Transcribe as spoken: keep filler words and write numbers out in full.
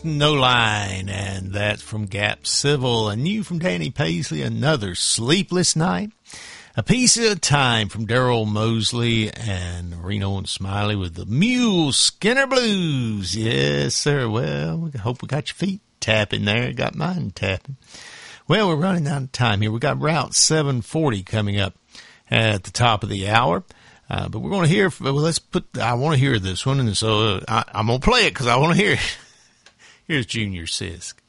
No Line, and that's from Gap Civil. And you from Danny Paisley, Another Sleepless Night. A Piece of Time from Daryl Mosley and Reno and Smiley with the Mule Skinner Blues. Yes, sir. Well, I hope we got your feet tapping there. Got mine tapping. Well, we're running out of time here. We got Route seven forty coming up at the top of the hour. Uh, but we're going to hear, well, let's put, I want to hear this one, and so uh, I, I'm going to play it because I want to hear it. Here's Junior Sisk.